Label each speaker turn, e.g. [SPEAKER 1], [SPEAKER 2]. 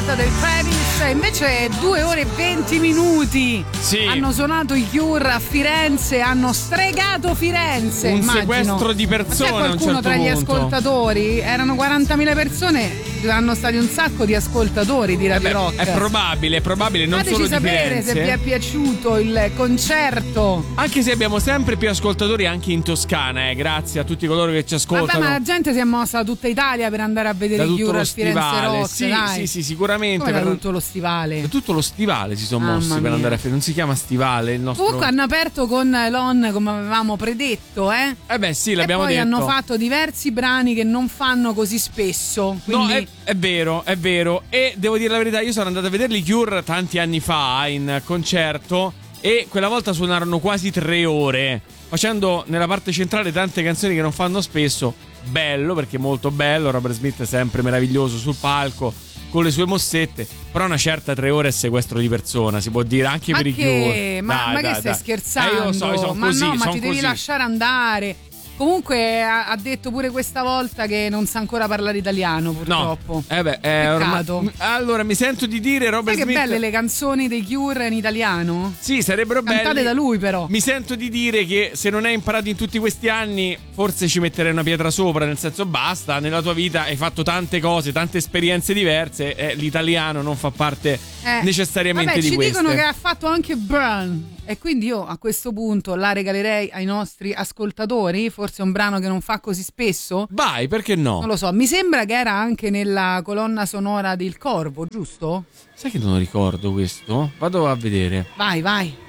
[SPEAKER 1] Night dei Travis. Invece 2 ore e 20 minuti
[SPEAKER 2] sì.
[SPEAKER 1] hanno suonato i Cure a Firenze, hanno stregato Firenze.
[SPEAKER 2] Un
[SPEAKER 1] immagino.
[SPEAKER 2] sequestro di persone.
[SPEAKER 1] Ma c'è qualcuno
[SPEAKER 2] a un certo
[SPEAKER 1] tra gli
[SPEAKER 2] punto.
[SPEAKER 1] ascoltatori? Erano 40.000 persone, erano stati un sacco di ascoltatori di Radio Rock.
[SPEAKER 2] È probabile, non
[SPEAKER 1] Fateci
[SPEAKER 2] solo di
[SPEAKER 1] sapere
[SPEAKER 2] Firenze.
[SPEAKER 1] se vi è piaciuto il concerto.
[SPEAKER 2] Anche se abbiamo sempre più ascoltatori anche in Toscana, grazie a tutti coloro che ci ascoltano.
[SPEAKER 1] Vabbè, ma la gente si è mossa da tutta Italia per andare a vedere i Cure al Firenze Rock.
[SPEAKER 2] Sì,
[SPEAKER 1] dai.
[SPEAKER 2] sì, sicuramente.
[SPEAKER 1] Come da tutto lo stivale?
[SPEAKER 2] Da tutto lo stivale si sono mossi per andare a Firenze. Non si chiama stivale il nostro.
[SPEAKER 1] Comunque hanno aperto con Lon come avevamo predetto, eh?
[SPEAKER 2] Beh, sì, l'abbiamo
[SPEAKER 1] detto. E poi
[SPEAKER 2] detto.
[SPEAKER 1] hanno fatto diversi brani che non fanno così spesso. Quindi...
[SPEAKER 2] No, è vero. E devo dire la verità, io sono andato a vederli Cure tanti anni fa in concerto e quella volta suonarono quasi 3 ore, facendo nella parte centrale tante canzoni che non fanno spesso. Bello, perché molto bello. Robert Smith è sempre meraviglioso sul palco con le sue mossette, però una certa 3 ore è sequestro di persona, si può dire anche per i Cure.
[SPEAKER 1] Ma che stai scherzando?
[SPEAKER 2] Io lo so, io
[SPEAKER 1] ma
[SPEAKER 2] così,
[SPEAKER 1] no, ma ti devi
[SPEAKER 2] così.
[SPEAKER 1] lasciare andare. Comunque ha detto pure questa volta che non sa ancora parlare italiano, purtroppo.
[SPEAKER 2] No.
[SPEAKER 1] Peccato.
[SPEAKER 2] Allora mi sento di dire Robert
[SPEAKER 1] Sai
[SPEAKER 2] Smith.
[SPEAKER 1] che belle le canzoni dei Cure in italiano?
[SPEAKER 2] Sì, sarebbero belle.
[SPEAKER 1] Cantate da lui però.
[SPEAKER 2] Mi sento di dire che se non hai imparato in tutti questi anni, forse ci metterei una pietra sopra, nel senso basta, nella tua vita hai fatto tante cose, tante esperienze diverse, l'italiano non fa parte necessariamente di queste.
[SPEAKER 1] Ci dicono che ha fatto anche Burn. E quindi io a questo punto la regalerei ai nostri ascoltatori, forse è un brano che non fa così spesso.
[SPEAKER 2] Vai, perché no?
[SPEAKER 1] Non lo so, mi sembra che era anche nella colonna sonora del Corvo, giusto?
[SPEAKER 2] Sai che non ricordo questo? Vado a vedere.
[SPEAKER 1] Vai.